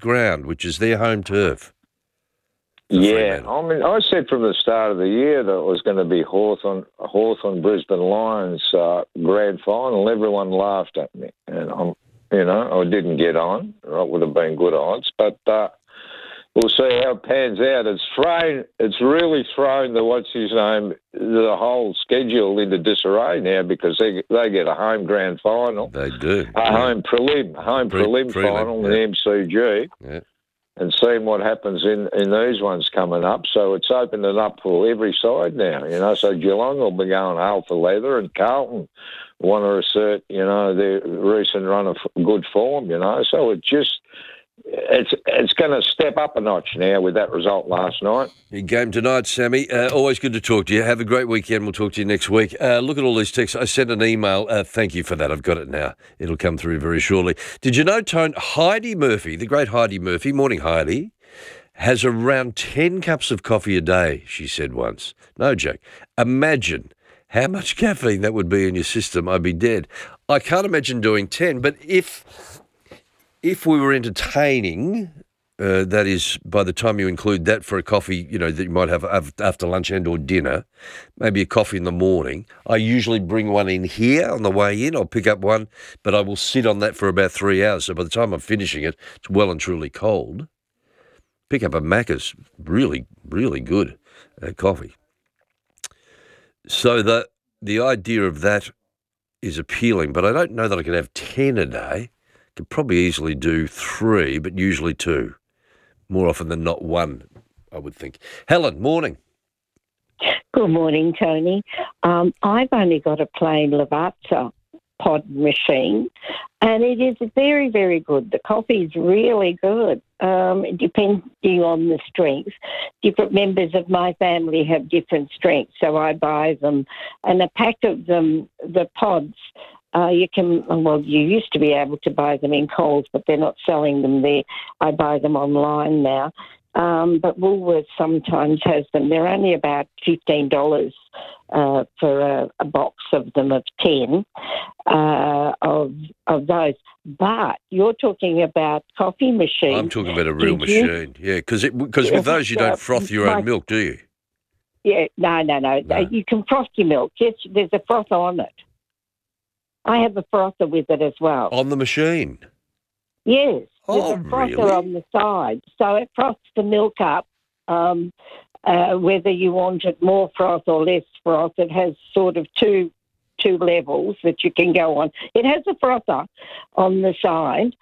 ground, which is their home turf. Yeah, I mean, I said from the start of the year that it was going to be Hawthorn Brisbane Lions grand final. Everyone laughed at me, and I didn't get on. It would have been good odds, but we'll see how it pans out. It's really thrown the whole schedule into disarray now because they get a home grand final. They do. Home prelim final in the MCG. Yeah. And seeing what happens in these ones coming up. So it's opened it up for every side now, So Geelong will be going hell for leather, and Carlton want to assert, their recent run of good form, So it's going to step up a notch now with that result last night. Big game tonight, Sammy. Always good to talk to you. Have a great weekend. We'll talk to you next week. Look at all these texts. I sent an email. Thank you for that. I've got it now. It'll come through very shortly. Did you know, Tone, Heidi Murphy, the great Heidi Murphy, morning Heidi, has around 10 cups of coffee a day, she said once. No joke. Imagine how much caffeine that would be in your system. I'd be dead. I can't imagine doing 10, but if we were entertaining, that is, by the time you include that for a coffee, that you might have after lunch and or dinner, maybe a coffee in the morning. I usually bring one in here on the way in. I'll pick up one, but I will sit on that for about 3 hours. So by the time I'm finishing it, it's well and truly cold. Pick up a Macca's, really, really good coffee. So the idea of that is appealing, but I don't know that I could have 10 a day. Could probably easily do 3, but usually 2. More often than not 1, I would think. Helen, morning. Good morning, Tony. I've only got a plain Lavazza pod machine, and it is very, very good. The coffee is really good, depending on the strength. Different members of my family have different strengths, so I buy them. And a pack of them, the pods, you used to be able to buy them in Coles, but they're not selling them there. I buy them online now. But Woolworths sometimes has them. They're only about $15 for a box of them of 10 of those. But you're talking about coffee machines. I'm talking about a real machine, yeah, because with those you don't froth your own milk, do you? Yeah, no. You can froth your milk. Yes, there's a froth on it. I have a frother with it as well. On the machine? Yes. There's a frother really? on the side. So it froths the milk up, whether you want it more froth or less froth. It has sort of two levels that you can go on. It has a frother on the side,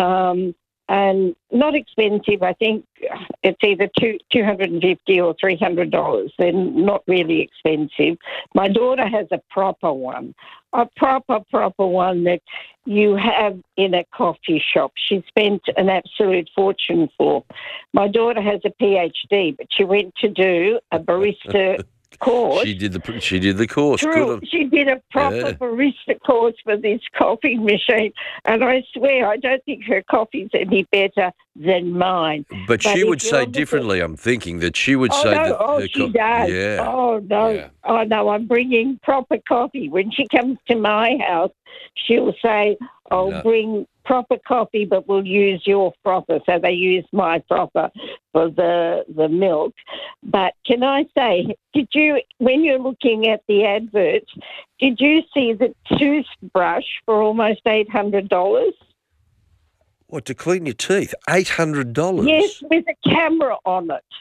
and not expensive. I think it's either $250 or $300. They're not really expensive. My daughter has a proper one, a proper one that you have in a coffee shop. She spent an absolute fortune for. My daughter has a PhD, but she went to do a barista course. She did the course. True. She did a proper barista course for this coffee machine, and I swear I don't think her coffee's any better than mine. But she would say differently. I'm thinking that she would say that. Oh, she does. Yeah. Oh no. Yeah. Oh no. I'm bringing proper coffee. When she comes to my house, she'll say, "I'll bring proper coffee, but we'll use your frother." So they use my frother for the milk. But can I say, when you're looking at the adverts, did you see the toothbrush for almost $800? What, to clean your teeth? $800? Yes, with a camera on it.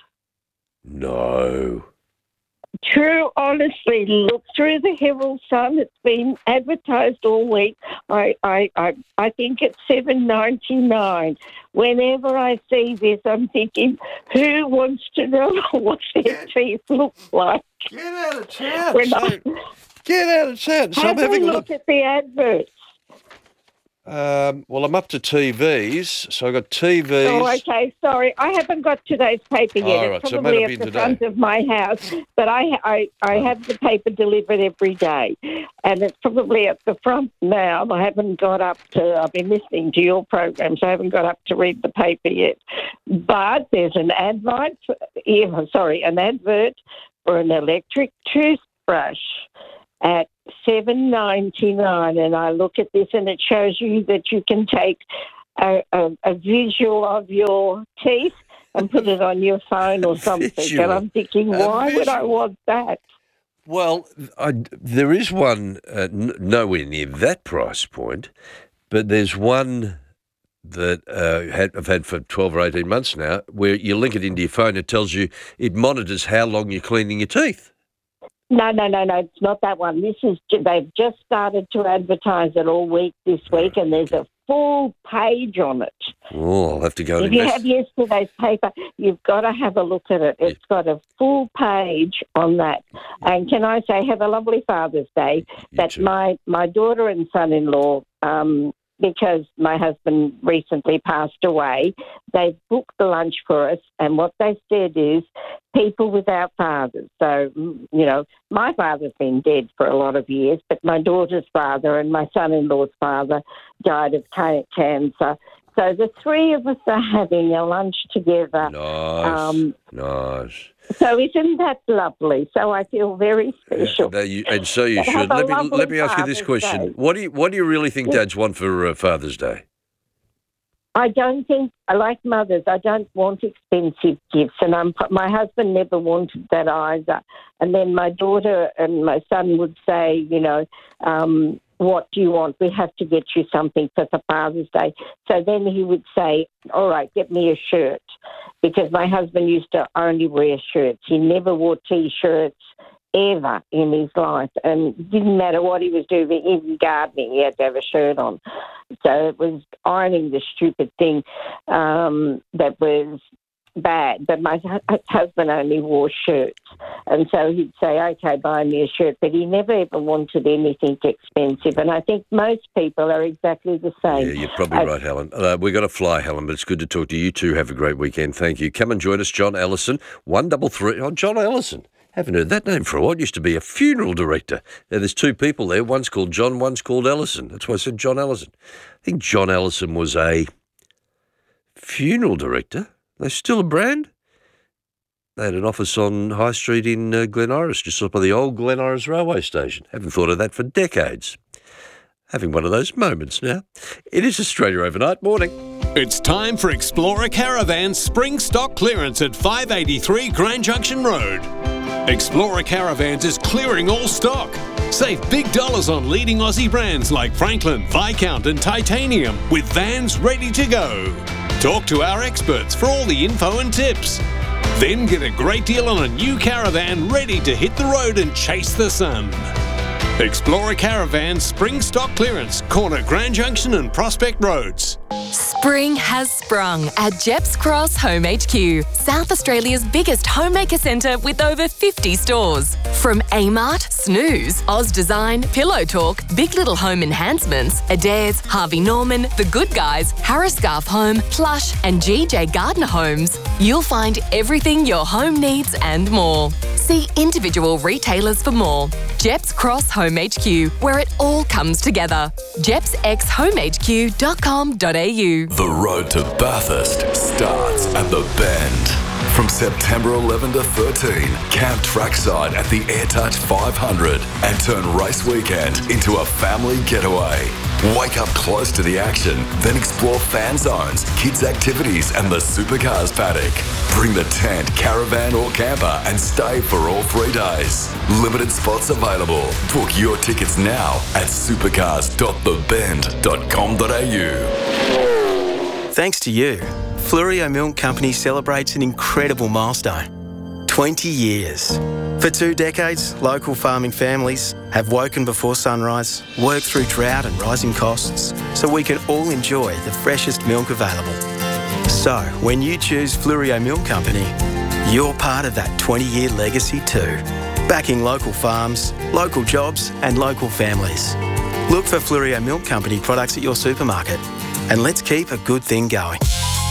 No. True, honestly, look through the Herald Sun. It's been advertised all week. I think it's $7.99. Whenever I see this, I'm thinking, who wants to know what their teeth look like? Get out of town. Get out of town. So Have a look at the adverts. Well, I'm up to TVs, so I've got TVs. Oh, okay, sorry. I haven't got today's paper yet. All right, it's so it probably might have at been the today. front of my house, but I have the paper delivered every day, and it's probably at the front now. I've been listening to your program, so I haven't got up to read the paper yet. But there's an advert for an electric toothbrush at $7.99, and I look at this and it shows you that you can take a visual of your teeth and put it on your phone or something. Visual. And I'm thinking, why would I want that? Well, there is one nowhere near that price point, but there's one that I've had for 12 or 18 months now, where you link it into your phone. It tells you, it monitors how long you're cleaning your teeth. No, it's not that one. They've just started to advertise it all week this week, and there's a full page on it. Oh, I'll have to go and If you have yesterday's paper, you've got to have a look at it. It's got a full page on that. And can I say, have a lovely Father's Day. That my daughter and son-in-law, because my husband recently passed away, they booked the lunch for us, and what they said is people without fathers. So, my father's been dead for a lot of years, but my daughter's father and my son-in-law's father died of cancer. So the three of us are having a lunch together. Nice. So isn't that lovely? So I feel very special. And so you should. Let me ask you this question: Day. What do you really think dads want for Father's Day? I don't think, like mothers, I don't want expensive gifts, and my husband never wanted that either. And then my daughter and my son would say, what do you want? We have to get you something for the Father's Day. So then he would say, all right, get me a shirt, because my husband used to only wear shirts. He never wore T-shirts ever in his life, and it didn't matter what he was doing, even gardening, he had to have a shirt on. So it was ironing the stupid thing that was bad, but my husband only wore shirts, and so he'd say, okay, buy me a shirt, but he never ever wanted anything expensive, and I think most people are exactly the same. Yeah, you're probably right, Helen. We've got to fly, Helen, but it's good to talk to you. You two have a great weekend. Thank you. Come and join us, John Ellison, 133. Oh, John Ellison. Haven't heard that name for a while. It used to be a funeral director. Now, there's two people there. One's called John, one's called Ellison. That's why I said John Ellison. I think John Ellison was a funeral director. They're still a brand. They had an office on High Street in Glen Iris, just up by the old Glen Iris railway station. Haven't thought of that for decades. Having one of those moments now. It is Australia Overnight. Morning. It's time for Explorer Caravan's spring stock clearance at 583 Grand Junction Road. Explorer Caravans is clearing all stock. Save big dollars on leading Aussie brands like Franklin, Viscount and Titanium with vans ready to go. Talk to our experts for all the info and tips. Then get a great deal on a new caravan ready to hit the road and chase the sun. Explorer Caravan Spring Stock Clearance, corner Grand Junction and Prospect Roads. Spring has sprung at Jeps Cross Home HQ, South Australia's biggest homemaker centre with over 50 stores. From Amart, Snooze, Oz Design, Pillow Talk, Big Little Home Enhancements, Adairs, Harvey Norman, The Good Guys, Harris Scarf Home, Plush and GJ Gardner Homes, you'll find everything your home needs and more. See individual retailers for more. Jeps Cross Home HQ, where it all comes together. jepsxhomehq.com.au. The road to Bathurst starts at the Bend. From September 11 to 13, camp trackside at the AirTouch 500 and turn race weekend into a family getaway. Wake up close to the action, then explore fan zones, kids' activities and the supercars paddock. Bring the tent, caravan or camper and stay for all 3 days. Limited spots available. Book your tickets now at supercars.thebend.com.au. Thanks to you, Fluorio Milk Company celebrates an incredible milestone. 20 years. For 2 decades, local farming families have woken before sunrise, worked through drought and rising costs, so we can all enjoy the freshest milk available. So, when you choose Fluorio Milk Company, you're part of that 20-year legacy too. Backing local farms, local jobs and local families. Look for Fluorio Milk Company products at your supermarket and let's keep a good thing going.